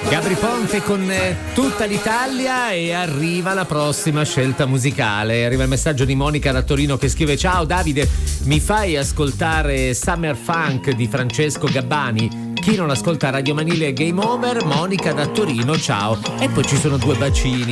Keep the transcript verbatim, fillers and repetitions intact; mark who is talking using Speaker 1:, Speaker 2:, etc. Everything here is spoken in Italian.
Speaker 1: Gabry Ponte con eh, tutta l'Italia, e arriva la prossima scelta musicale. Arriva il messaggio di Monica da Torino che scrive: ciao Davide, mi fai ascoltare Summer Funk di Francesco Gabbani? Chi non ascolta Radio Manile Game Over? Monica da Torino, ciao. E poi ci sono due bacini.